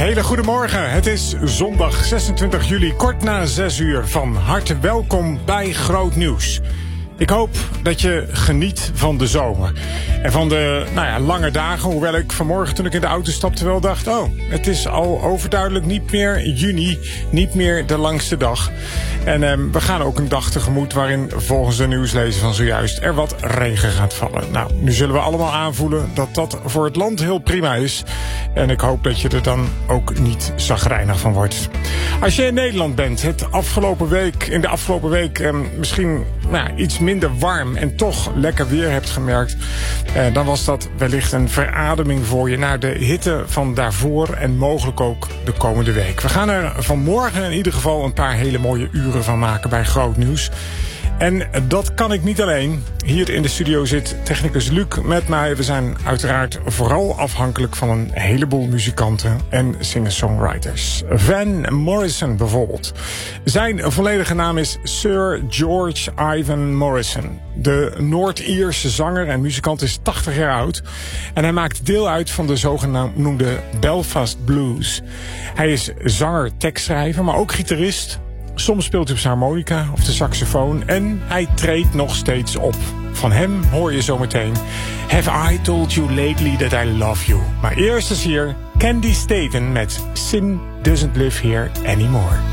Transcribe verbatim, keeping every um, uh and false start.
Hele goedemorgen. Het is zondag zesentwintig juli, kort na zes uur. Van harte welkom bij Groot Nieuws. Ik hoop dat je geniet van de zomer. En van de nou ja, lange dagen. Hoewel ik vanmorgen toen ik in de auto stapte wel dacht... oh, het is al overduidelijk niet meer juni. Niet meer de langste dag. En eh, we gaan ook een dag tegemoet waarin volgens de nieuwslezer van zojuist er wat regen gaat vallen. Nou, nu zullen we allemaal aanvoelen dat dat voor het land heel prima is. En ik hoop dat je er dan ook niet chagrijnig van wordt. Als je in Nederland bent, het afgelopen week, in de afgelopen week eh, misschien nou, iets minder warm en toch lekker weer hebt gemerkt, eh, dan was dat wellicht een verademing voor je naar de hitte van daarvoor en mogelijk ook de komende week. We gaan er vanmorgen in ieder geval een paar hele mooie uren van maken bij Groot Nieuws. En dat kan ik niet alleen. Hier in de studio zit technicus Luc met mij. We zijn uiteraard vooral afhankelijk van een heleboel muzikanten en singer-songwriters. Van Morrison bijvoorbeeld. Zijn volledige naam is Sir George Ivan Morrison. De Noord-Ierse zanger en muzikant is tachtig jaar oud. En hij maakt deel uit van de zogenoemde Belfast Blues. Hij is zanger, tekstschrijver, maar ook gitarist. Soms speelt hij op zijn harmonica of de saxofoon en hij treedt nog steeds op. Van hem hoor je zometeen Have I Told You Lately That I Love You. Maar eerst is hier Candy Staten met Sin Doesn't Live Here Anymore.